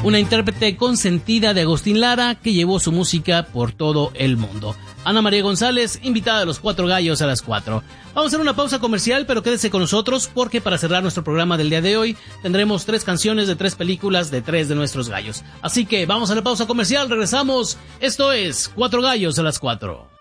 una intérprete consentida de Agustín Lara que llevó su música por todo el mundo. Ana María González, invitada de Los Cuatro Gallos a las 4. Vamos a hacer una pausa comercial, pero quédese con nosotros porque para cerrar nuestro programa del día de hoy tendremos 3 canciones de 3 películas de 3 de nuestros gallos. Así que vamos a la pausa comercial, regresamos. Esto es Cuatro Gallos a las 4.